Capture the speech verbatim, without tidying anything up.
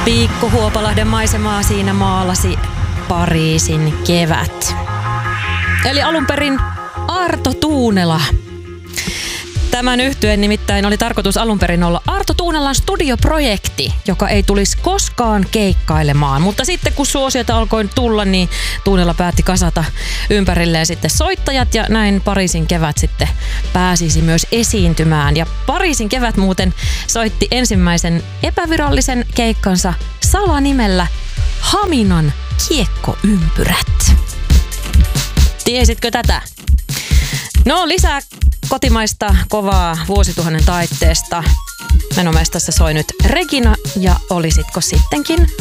Pikku Huopalahden maisemaa siinä maalasi Pariisin kevät. Eli alun perin Arto Tuunela. Tämän yhtyeen nimittäin oli tarkoitus alun perin olla Arto Tuunelan studioprojekti, joka ei tulisi koskaan keikkailemaan. Mutta sitten kun suosiota alkoi tulla, niin Tuunela päätti kasata ympärilleen sitten soittajat ja näin Pariisin kevät sitten pääsisi myös esiintymään. Ja Pariisin kevät muuten soitti ensimmäisen epävirallisen keikkansa salanimellä Haminan kiekkoympyrät. Tiesitkö tätä? No lisää kotimaista kovaa vuosituhannen taitteesta. Menomestassa soi nyt Regina ja Olisitko sittenkin